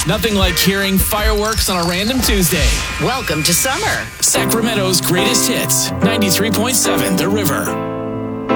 Nothing like hearing fireworks on a random Tuesday. Welcome to summer. Sacramento's greatest hits, 93.7 The River.